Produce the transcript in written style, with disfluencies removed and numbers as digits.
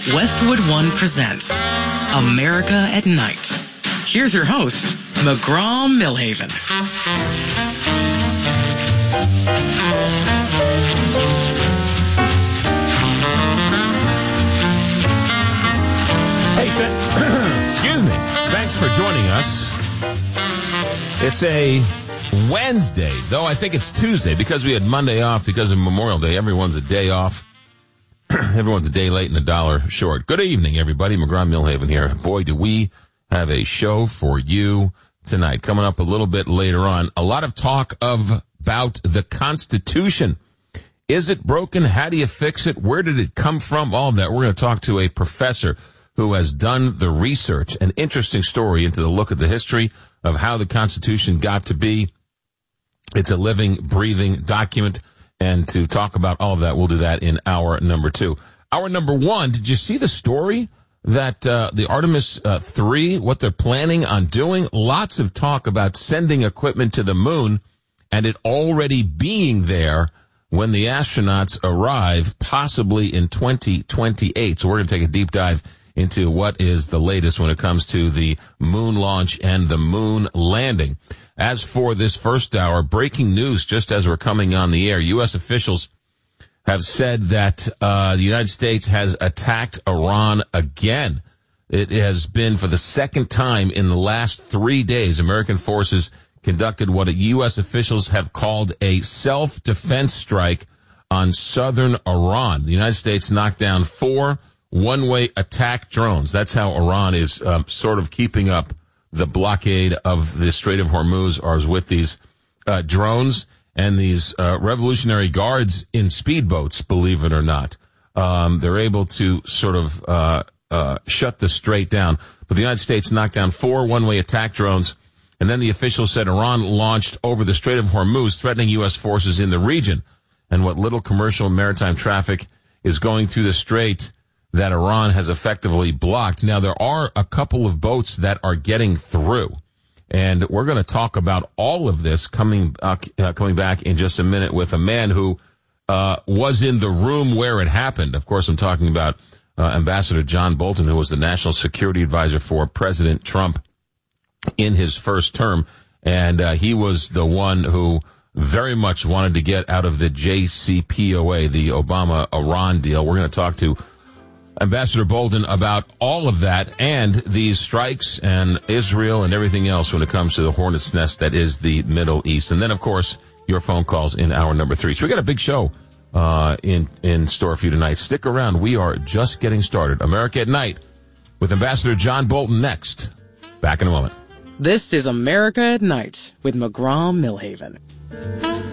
Westwood One presents America at Night. Here's your host, McGraw-Milhaven. Hey, excuse me. Thanks for joining us. It's a Wednesday, though I think it's Tuesday because we had Monday off because of Memorial Day. Everyone's a day off. Everyone's a day late and a dollar short. Good evening, everybody. McGraw-Milhaven here. Boy, do we have a show for you tonight. Coming up a little bit later on, a lot of talk about the Constitution. Is it broken? How do you fix it? Where did it come from? All of that. We're going to talk to a professor who has done the research, an interesting story into the look at the history of how the Constitution got to be. It's a living, breathing document. And to talk about all of that, we'll do that in hour number 2. Hour number 1, did you see the story that the Artemis 3, what they're planning on doing? Lots of talk about sending equipment to the moon and it already being there when the astronauts arrive, possibly in 2028. So we're going to take a deep dive into what is the latest when it comes to the moon launch and the moon landing. As for this first hour, breaking news just as we're coming on the air. U.S. officials have said that the United States has attacked Iran again. It has been for the second time in the last 3 days. American forces conducted what U.S. officials have called a self-defense strike on southern Iran. The United States knocked down 4 one-way attack drones. That's how Iran is sort of keeping up the blockade of the Strait of Hormuz, or is with these drones and these Revolutionary Guards in speedboats, believe it or not. They're able to sort of shut the strait down. But the United States knocked down 4 one-way attack drones, and then the officials said Iran launched over the Strait of Hormuz, threatening U.S. forces in the region. And what little commercial maritime traffic is going through the strait that Iran has effectively blocked. Now, there are a couple of boats that are getting through, and we're going to talk about all of this coming back in just a minute with a man who was in the room where it happened. Of course, I'm talking about Ambassador John Bolton, who was the national security advisor for President Trump in his first term, and he was the one who very much wanted to get out of the JCPOA, the Obama-Iran deal. We're going to talk to Ambassador Bolton about all of that and these strikes and Israel and everything else when it comes to the hornet's nest that is the Middle East. And then, of course, your phone calls in hour number 3. So we got a big show in store for you tonight. Stick around. We are just getting started. America at Night with Ambassador John Bolton next. Back in a moment. This is America at Night with McGraw-Milhaven.